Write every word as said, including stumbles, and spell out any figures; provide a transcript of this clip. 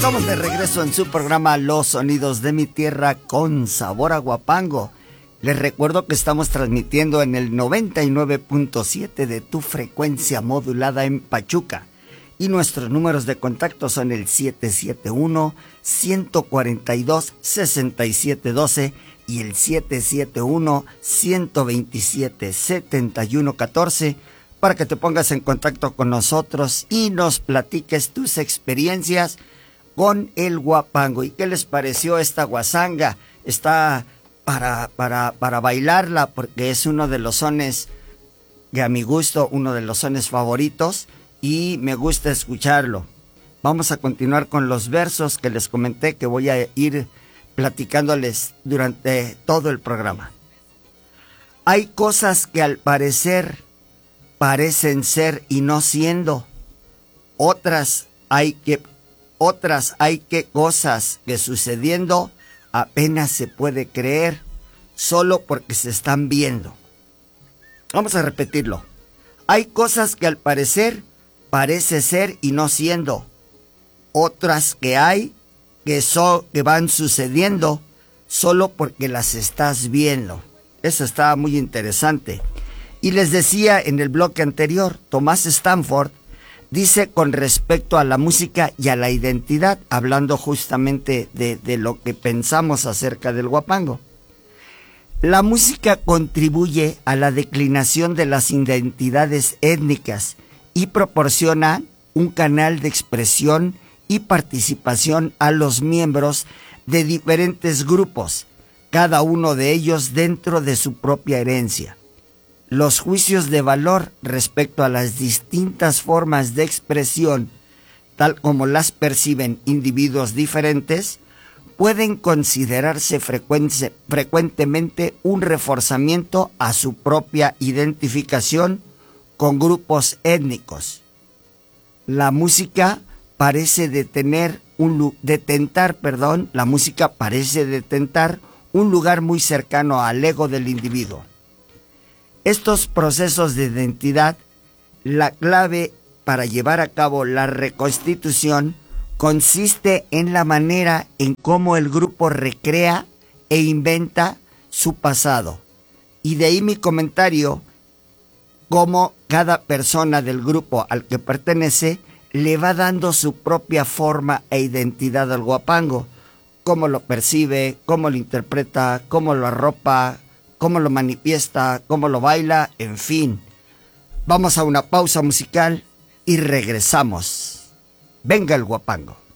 Estamos de regreso en su programa Los Sonidos de mi Tierra con sabor a Huapango. Les recuerdo que estamos transmitiendo en el noventa y nueve punto siete de tu frecuencia modulada en Pachuca. Y nuestros números de contacto son el siete siete uno, uno cuatro dos, seis siete uno dos y el siete siete uno, uno dos siete, siete uno un cuatro para que te pongas en contacto con nosotros y nos platiques tus experiencias con el Huapango. ¿Y qué les pareció esta guasanga? Está para, para, para bailarla porque es uno de los sones que a mi gusto, uno de los sones favoritos y me gusta escucharlo. Vamos a continuar con los versos que les comenté que voy a ir platicándoles durante todo el programa. Hay cosas que al parecer parecen ser y no siendo. Otras hay que Otras hay que cosas que sucediendo apenas se puede creer solo porque se están viendo. Vamos a repetirlo. Hay cosas que al parecer parece ser y no siendo. Otras que hay que, so, que van sucediendo solo porque las estás viendo. Eso estaba muy interesante. Y les decía en el bloque anterior, Thomas Stanford dice con respecto a la música y a la identidad, hablando justamente de, de lo que pensamos acerca del Huapango. La música contribuye a la declinación de las identidades étnicas y proporciona un canal de expresión y participación a los miembros de diferentes grupos, cada uno de ellos dentro de su propia herencia. Los juicios de valor respecto a las distintas formas de expresión, tal como las perciben individuos diferentes, pueden considerarse frecuente, frecuentemente un reforzamiento a su propia identificación con grupos étnicos. La música parece detener un, detentar, perdón, la música parece detentar un lugar muy cercano al ego del individuo. Estos procesos de identidad, la clave para llevar a cabo la reconstitución consiste en la manera en cómo el grupo recrea e inventa su pasado. Y de ahí mi comentario, cómo cada persona del grupo al que pertenece le va dando su propia forma e identidad al Huapango, cómo lo percibe, cómo lo interpreta, cómo lo arropa, cómo lo manifiesta, cómo lo baila, en fin. Vamos a una pausa musical y regresamos. Venga el Huapango.